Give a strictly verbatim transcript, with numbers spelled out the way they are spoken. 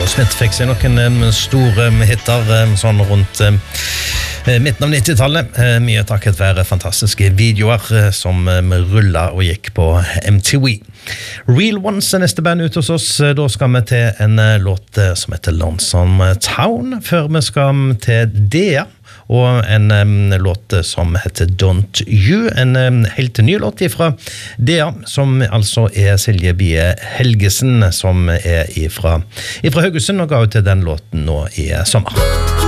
Aerosmith fikk seg noen store hitter sånn rundt midten av nittitallet, mye takket være fantastiske videoer som rullet og gikk på M T V. Real Ones er neste band ut hos oss. Da skal vi til en låt som heter Lonesome Town, før vi skal til Dea og en um, låt som heter Don't You, en um, helt ny låt fra Dea, som altså er Silje Bie Helgesen, som er ifra, ifra Haugesund og ga ut til den låten nå i sommer.